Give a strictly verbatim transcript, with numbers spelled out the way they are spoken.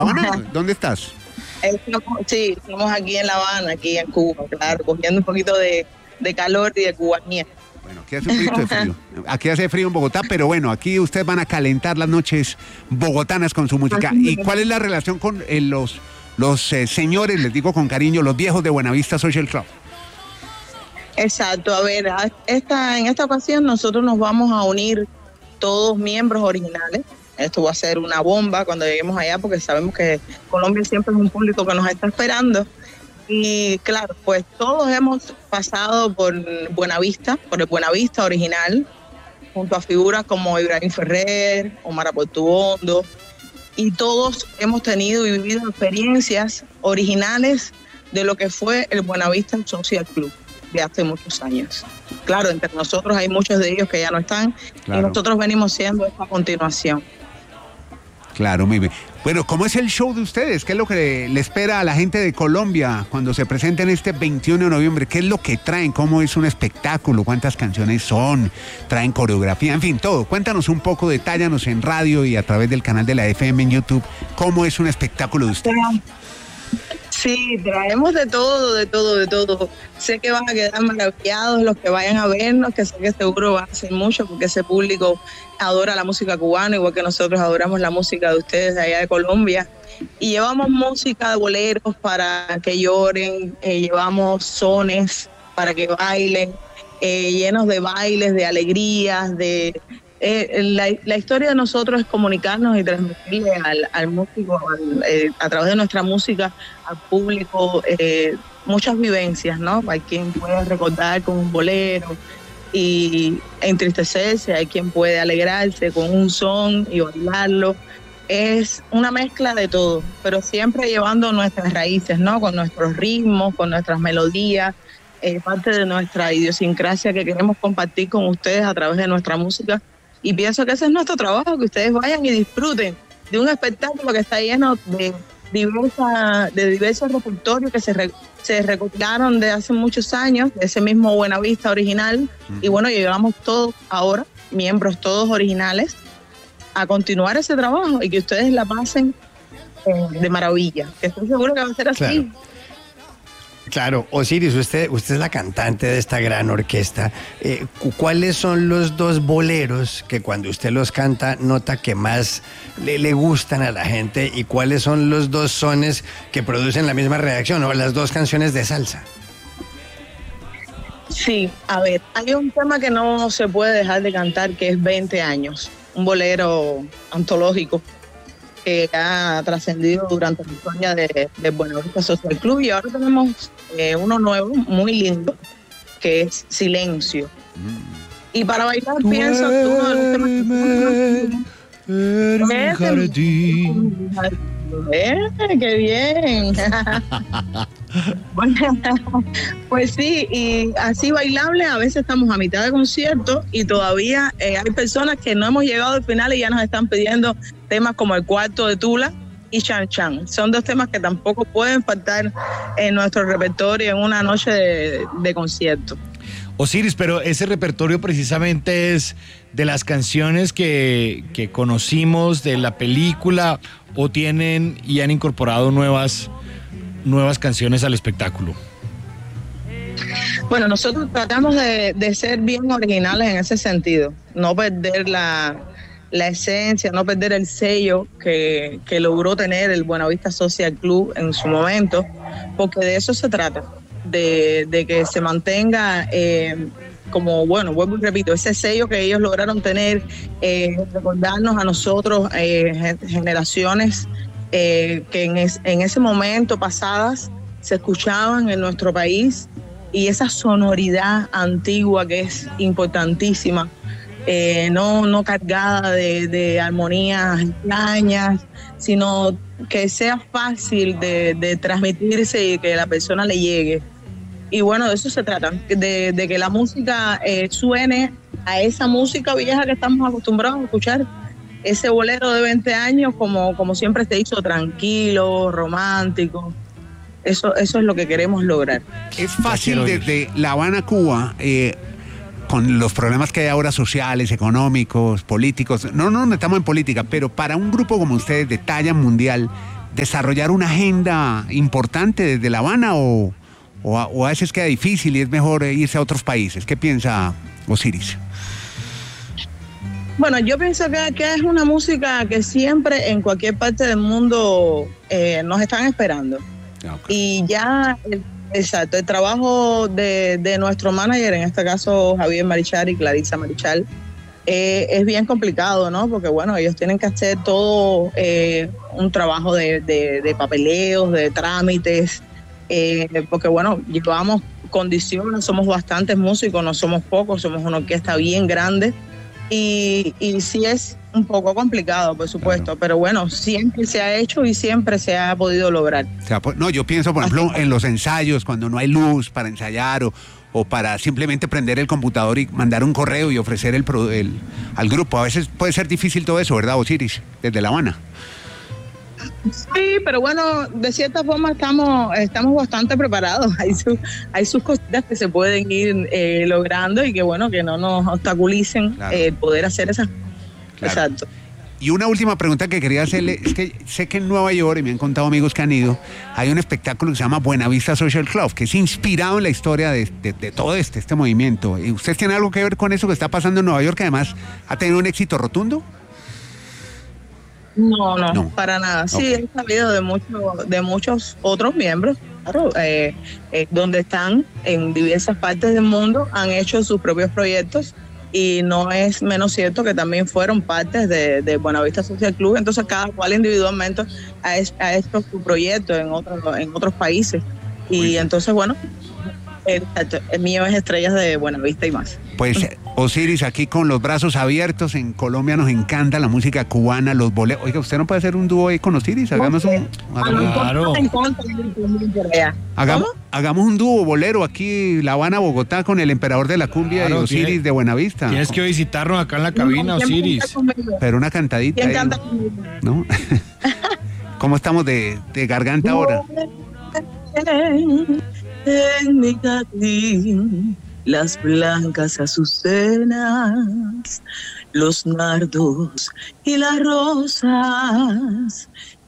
Habana? ¿Dónde estás? Sí, estamos aquí en La Habana, aquí en Cuba, claro, cogiendo un poquito de, de calor y de cubanía. Bueno, aquí hace un poquito de frío. Aquí hace frío en Bogotá, pero bueno, aquí ustedes van a calentar las noches bogotanas con su música. ¿Y cuál es la relación con eh, los, los eh, señores, les digo con cariño, los viejos de Buenavista Social Club? Exacto, a ver, a esta, en esta ocasión nosotros nos vamos a unir todos miembros originales. Esto va a ser una bomba cuando lleguemos allá, porque sabemos que Colombia siempre es un público que nos está esperando. Y claro, pues todos hemos pasado por Buenavista, por el Buenavista original, junto a figuras como Ibrahim Ferrer, Omar Aportuondo, y todos hemos tenido y vivido experiencias originales de lo que fue el Buenavista Social Club de hace muchos años. Claro, entre nosotros hay muchos de ellos que ya no están, claro, y nosotros venimos siendo esta continuación. Claro, muy bien. Bueno, ¿cómo es el show de ustedes? ¿Qué es lo que le espera a la gente de Colombia cuando se presenten este veintiuno de noviembre? ¿Qué es lo que traen? ¿Cómo es un espectáculo? ¿Cuántas canciones son? ¿Traen coreografía? En fin, todo. Cuéntanos un poco, detállanos en radio y a través del canal de la F M en YouTube, ¿cómo es un espectáculo de ustedes? Sí, traemos de todo, de todo, de todo. Sé que van a quedar maravillados los que vayan a vernos, que sé que seguro van a ser mucho, porque ese público adora la música cubana, igual que nosotros adoramos la música de ustedes de allá de Colombia. Y llevamos música de boleros para que lloren, eh, llevamos sones para que bailen, eh, llenos de bailes, de alegrías, de... Eh, la, la historia de nosotros es comunicarnos y transmitirle al, al músico, al, eh, a través de nuestra música, al público, eh, muchas vivencias, ¿no? Hay quien puede recordar con un bolero y entristecerse, hay quien puede alegrarse con un son y bailarlo. Es una mezcla de todo, pero siempre llevando nuestras raíces, ¿no? Con nuestros ritmos, con nuestras melodías, eh, parte de nuestra idiosincrasia que queremos compartir con ustedes a través de nuestra música. Y pienso que ese es nuestro trabajo, que ustedes vayan y disfruten de un espectáculo que está lleno de, diversa, de diversos repertorios que se, re, se recopilaron de hace muchos años, de ese mismo Buenavista original. Uh-huh. Y bueno, llevamos todos ahora, miembros todos originales, a continuar ese trabajo y que ustedes la pasen eh, de maravilla. Que estoy seguro que va a ser así. Claro. Claro, Osiris, usted, usted es la cantante de esta gran orquesta. Eh, ¿Cuáles son los dos boleros que cuando usted los canta nota que más le, le gustan a la gente? ¿Y cuáles son los dos sones que producen la misma reacción o las dos canciones de salsa? Sí, a ver, hay un tema que no se puede dejar de cantar, que es veinte años, un bolero antológico que ha trascendido durante la historia de, de Buenavista Social Club, y ahora tenemos eh, uno nuevo, muy lindo, que es Silencio. Mm. Y para bailar Duerme pienso que uno de los temas que... jardín. Eh, ¡Qué bien! Bueno, pues sí, y así bailable, a veces estamos a mitad de concierto y todavía eh, hay personas que no hemos llegado al final y ya nos están pidiendo temas como El Cuarto de Tula y Chan Chan. Son dos temas que tampoco pueden faltar en nuestro repertorio en una noche de, de concierto. Osiris, pero ese repertorio precisamente es de las canciones que, que conocimos de la película, o tienen y han incorporado nuevas, nuevas canciones al espectáculo. Bueno, nosotros tratamos de, de ser bien originales en ese sentido, no perder la, la esencia, no perder el sello que, que logró tener el Buenavista Social Club en su momento, porque de eso se trata. De, de que se mantenga eh, como, bueno, vuelvo y repito, ese sello que ellos lograron tener, eh, recordarnos a nosotros, eh, generaciones eh, que en, es, en ese momento pasadas se escuchaban en nuestro país, y esa sonoridad antigua que es importantísima, eh, no, no cargada de, de armonías extrañas, sino que sea fácil de, de transmitirse y que la persona le llegue. Y bueno, de eso se trata, de, de que la música eh, suene a esa música vieja que estamos acostumbrados a escuchar, ese bolero de veinte años, como, como siempre se hizo, tranquilo, romántico. Eso, eso es lo que queremos lograr. Es fácil desde La Habana, Cuba, eh, con los problemas que hay ahora sociales, económicos, políticos, no, no, no estamos en política, pero para un grupo como ustedes de talla mundial, desarrollar una agenda importante desde La Habana o, o, a, o a veces queda difícil y es mejor irse a otros países? ¿Qué piensa Osiris? Bueno, yo pienso que, que es una música que siempre en cualquier parte del mundo eh, nos están esperando. Okay. Y ya, el, exacto, el trabajo de, de nuestro manager, en este caso Javier Marichal y Clarissa Marichal, eh, es bien complicado, ¿no? Porque bueno, ellos tienen que hacer todo eh, un trabajo de, de, de papeleos, de trámites, eh, porque bueno, llevamos condiciones, somos bastantes músicos, no somos pocos, somos una orquesta bien grande. Y, y sí es un poco complicado, por supuesto, claro. Pero bueno, siempre se ha hecho y siempre se ha podido lograr. O sea, no, yo pienso, por ejemplo, en los ensayos, cuando no hay luz para ensayar o, o para simplemente prender el computador y mandar un correo y ofrecer el, el al grupo. A veces puede ser difícil todo eso, ¿verdad, Osiris? Desde La Habana. Sí, pero bueno, de cierta forma estamos estamos bastante preparados. Hay, su, hay sus cositas que se pueden ir eh, logrando y que bueno, que no nos obstaculicen claro. eh, poder hacer esas. Claro. Exacto. Y una última pregunta que quería hacerle, es que sé que en Nueva York, y me han contado amigos que han ido, hay un espectáculo que se llama Buenavista Social Club, que es inspirado en la historia de, de, de todo este, este movimiento. ¿Y usted tiene algo que ver con eso que está pasando en Nueva York, que además ha tenido un éxito rotundo? No, no, no, para nada. Sí, okay. He sabido de, mucho, de muchos otros miembros, claro, eh, eh, donde están en diversas partes del mundo, han hecho sus propios proyectos y no es menos cierto que también fueron partes de, de Buenavista Social Club, entonces cada cual individualmente ha, ha hecho su proyecto en otros, en otros países. Y entonces, bueno, el, el mío es Estrellas de Buenavista y más. Pues Osiris, aquí con los brazos abiertos, en Colombia nos encanta la música cubana, los boleros. Oiga, ¿usted no puede hacer un dúo ahí con Osiris? Hagamos un... Hagamos, claro. hagamos, hagamos un dúo bolero aquí, La Habana, Bogotá, con el emperador de la cumbia claro, y Osiris tiene, de Buenavista. Tienes que visitarnos acá en la cabina, Osiris. Pero una cantadita. ¿Quién canta ahí, ¿no? ¿Cómo estamos de, de garganta ahora? En mi jardín, las blancas azucenas, los nardos y las rosas,